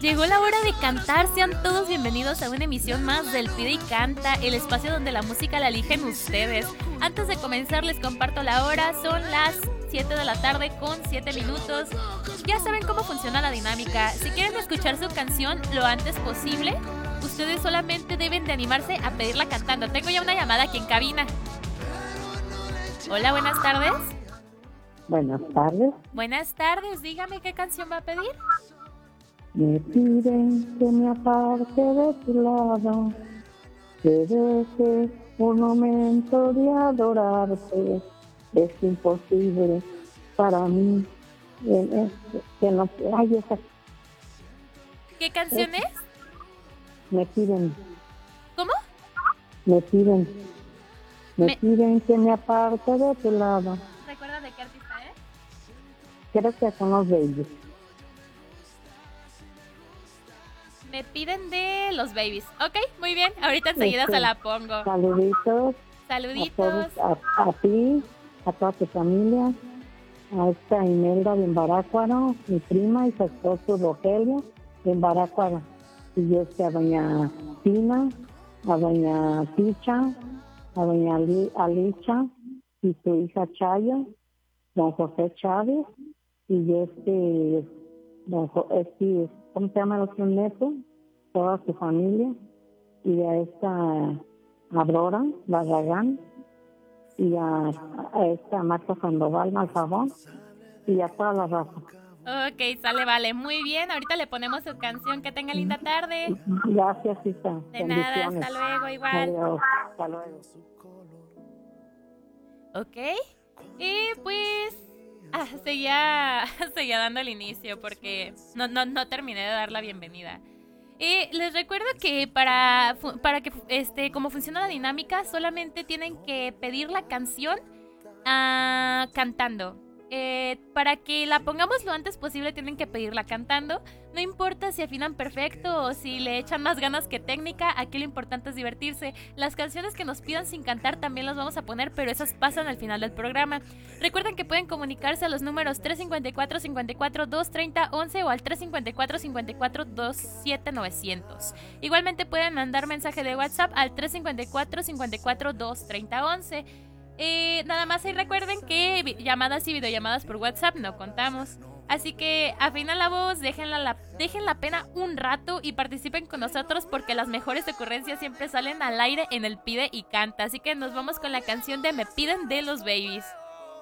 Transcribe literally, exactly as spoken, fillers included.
Llegó la hora de cantar, sean todos bienvenidos a una emisión más del Pide y Canta, el espacio donde la música la eligen ustedes. Antes de comenzar les comparto la hora, son las siete de la tarde con siete minutos. Ya saben cómo funciona la dinámica, si quieren escuchar su canción lo antes posible, ustedes solamente deben de animarse a pedirla cantando. Tengo ya una llamada aquí en cabina. Hola, buenas tardes. Buenas tardes. Buenas tardes, dígame qué canción va a pedir. Me piden que me aparte de tu lado, que deje un momento de adorarte. Es imposible para mí que, que no hay esa. ¿Qué canción es? Me piden. ¿Cómo? Me piden. Me, me piden que me aparte de tu lado. ¿Recuerda de qué artista es? Creo que son los Babies. Me piden de los Babies. Ok, muy bien. Ahorita enseguida Este, se la pongo. Saluditos. Saluditos. A, todos, a, a ti, a toda tu familia, a esta Imelda de Embarácuaro, mi prima y su esposo Rogelio de Embarácuaro. Y este, a doña Tina, a doña Ticha, a doña Ali, Alicha y su hija Chayo, don José Chávez y este, don Jo- este, ¿cómo se llama el otro neto? Toda su familia y a esta Aurora Barragán y a, a esta Marta Sandoval Malfabón y a toda la raza. Ok, sale, vale. Muy bien. Ahorita le ponemos su canción. Que tenga linda tarde. Gracias, Isa. De nada, hasta luego, igual. Adiós. Hasta luego. Ok. Y pues... Ah, seguía, seguía dando el inicio porque no, no, no terminé de dar la bienvenida. Eh, les recuerdo que para, para que este, como funciona la dinámica, solamente tienen que pedir la canción uh, cantando. Eh, para que la pongamos lo antes posible tienen que pedirla cantando. No importa si afinan perfecto o si le echan más ganas que técnica, aquí lo importante es divertirse. Las canciones que nos pidan sin cantar también las vamos a poner, pero esas pasan al final del programa. Recuerden que pueden comunicarse a los números tres cinco cuatro, cinco cuatro, dos tres cero, once o al tres cinco cuatro, cinco cuatro, dos siete nueve cero cero. Igualmente pueden mandar mensaje de WhatsApp al tres cinco cuatro, cinco cuatro, dos tres cero, once. Eh, nada más ahí recuerden que vi- llamadas y videollamadas por WhatsApp no contamos. Así que afinan la voz, déjenla la, dejen la pena un rato y participen con nosotros porque las mejores ocurrencias siempre salen al aire en el Pide y Canta. Así que nos vamos con la canción de Me Piden de los Babies.